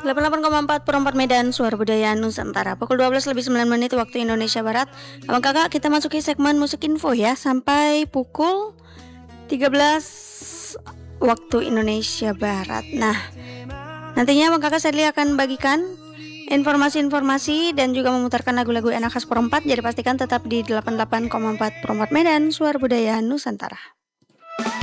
88,4 Perempat Medan, Suara Budaya Nusantara. Pukul 12:09 waktu Indonesia Barat. Abang kakak, kita masuki segmen musik info ya, sampai pukul 13 waktu Indonesia Barat. Nah, nantinya abang kakak Sadli akan bagikan informasi-informasi dan juga memutarkan lagu-lagu enak khas perempat. Jadi pastikan tetap di 88,4 Perempat Medan, Suara Budaya Nusantara.